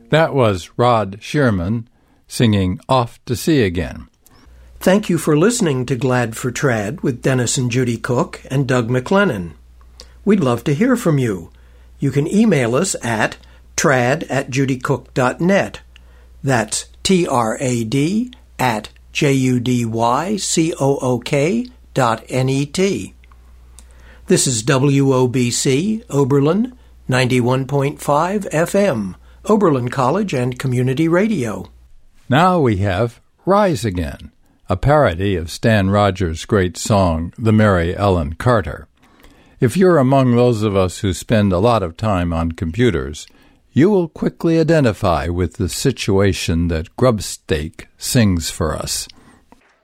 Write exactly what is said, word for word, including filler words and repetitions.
That was Rod Shearman singing Off to Sea Again. Thank you for listening to Glad for Trad with Dennis and Judy Cook and Doug McLennan. We'd love to hear from you. You can email us at trad at judycook dot net. That's T R A D at J U D Y C O O K dot N E T. This is W O B C, Oberlin, ninety-one point five F M, Oberlin College and Community Radio. Now we have Rise Again, a parody of Stan Rogers' great song, The Mary Ellen Carter. If you're among those of us who spend a lot of time on computers, you will quickly identify with the situation that Grubstake sings for us.